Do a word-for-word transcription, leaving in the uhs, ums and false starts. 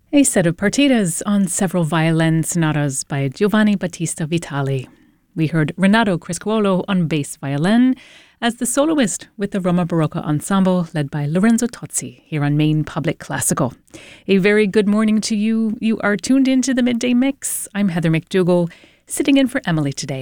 A set of partitas on several violin sonatas by Giovanni Battista Vitali. We heard Renato Criscuolo on bass violin as the soloist with the Roma Barocca Ensemble led by Lorenzo Tozzi here on Maine Public Classical. A very good morning to you. You are tuned into the Midday Mix. I'm Heather McDougall, sitting in for Emily today.